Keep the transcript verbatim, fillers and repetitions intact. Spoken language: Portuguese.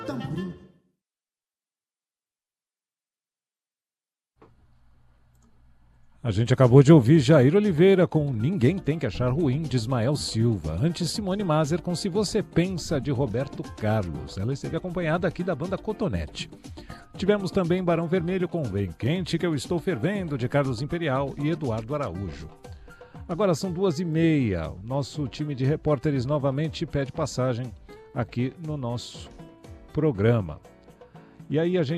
Tamborim. A gente acabou de ouvir Jair Oliveira com Ninguém Tem Que Achar Ruim, de Ismael Silva. Antes, Simone Maser com Se Você Pensa, de Roberto Carlos. Ela esteve acompanhada aqui da banda Cotonete. Tivemos também Barão Vermelho com Bem Quente Que Eu Estou Fervendo, de Carlos Imperial e Eduardo Araújo. Agora são duas e meia. O nosso time de repórteres novamente pede passagem aqui no nosso programa. E aí a gente